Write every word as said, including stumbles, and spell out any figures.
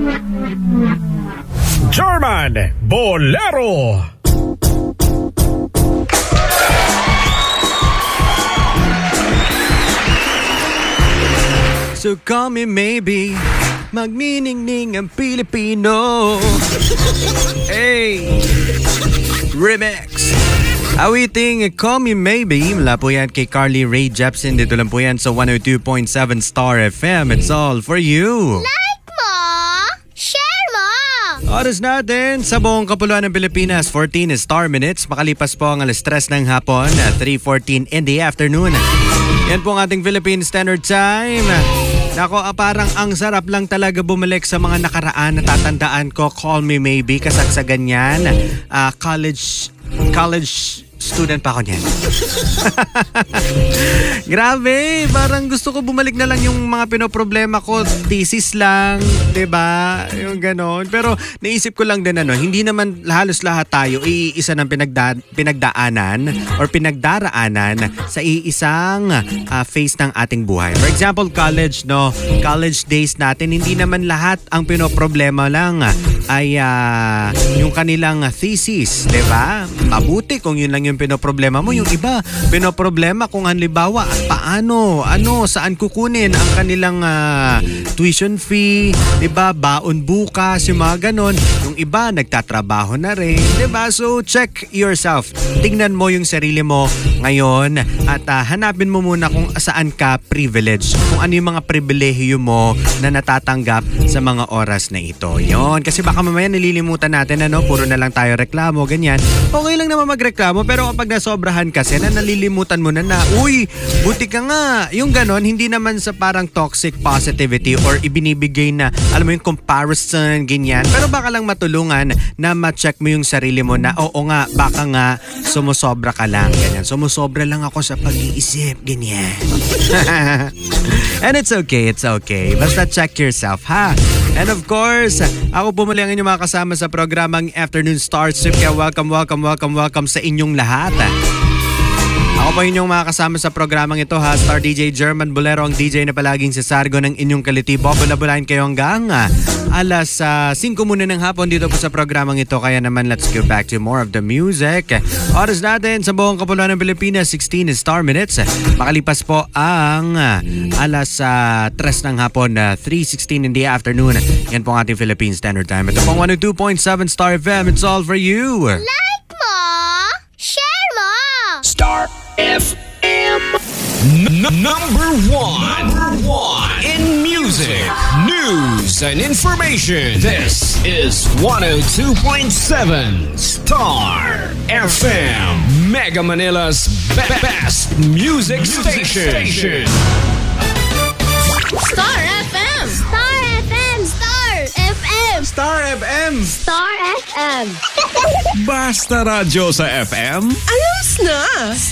German Bolero. So call me maybe, magniningning ang Pilipino. Hey! Remix! Awiting Call Me Maybe, mula po yan kay Carly Rae Jepsen. Dito lang po yan sa one oh two point seven Star F M. It's all for you. Like mo! Share mo! Oras natin sa buong kapuluan ng Pilipinas, fourteen Star Minutes. Makalipas po ang alas tres ng hapon, three fourteen in the afternoon. Yan po ang ating Philippine Standard Time. Nako, ah, parang ang sarap lang talaga bumalik sa mga nakaraan. Natatandaan ko, Call Me Maybe, kasagsagan yan. Uh, college, college student pa ako niyan. Grabe, parang gusto ko bumalik na lang yung mga pinoproblema ko. Thesis lang, diba? Yung ganon. Pero naisip ko lang din ano, hindi naman halos lahat tayo iisa ng pinagda- pinagdaanan or pinagdaraanan sa iisang uh, phase ng ating buhay. For example, college, no? College days natin, hindi naman lahat ang pinoproblema lang ay uh, yung kanilang thesis, diba? Mabuti kung yun lang yung pinoproblema mo. Yung iba, pinoproblema kung halimbawa, paano, ano, saan kukunin ang kanilang uh, tuition fee, diba? Baon bukas, yung mga ganon. Yung iba, nagtatrabaho na rin, diba? So, check yourself. Tingnan mo yung sarili mo ngayon at uh, hanapin mo muna kung saan ka privileged. Kung ano yung mga pribilehiyo mo na natatanggap sa mga oras na ito. Yon. Kasi baka mamaya nililimutan natin, ano, puro na lang tayo reklamo, ganyan. Okay lang naman magreklamo, pero kapag nasobrahan kasi na nalilimutan mo na na, uy, buti ka nga. Yung ganon, hindi naman sa parang toxic positivity or ibinibigay na, alam mo yung comparison, ganyan. Pero baka lang matulungan na ma-check mo yung sarili mo na, oo nga, baka nga sumusobra ka lang, ganyan. Sumusobra lang ako sa pag-iisip, ganyan. And it's okay, it's okay. Basta check yourself, ha? And of course, ako po muli ang inyong mga kasama sa programang Afternoon Star Trip. Kaya welcome, welcome, welcome, welcome sa inyong lahat. Ako po inyong mga kasama sa programang ito, ha? Star D J German Bolero, ang D J na palaging sa sargo ng inyong kalitibo. Bula-bulahin kayo hanggang uh, alas uh, singko muna ng hapon dito po sa programang ito. Kaya naman, let's go back to more of the music. Oras natin sa buong kapuluan ng Pilipinas, sixteen Star Minutes. Makalipas po ang uh, alas uh, tres ng hapon, uh, three sixteen in the afternoon. Yan po ang ating Philippine Standard Time. Ito pong one oh two point seven Star F M. It's all for you. Like mo! Share mo! Star F M. N- number one. Number one. In music, news, and information. This is one oh two point seven Star F M. Mega Manila's be- best music, music station. station. Star F M! Star F M! Star F M! Star F M! Star F M! Basta radyo sa F M. Ayos na!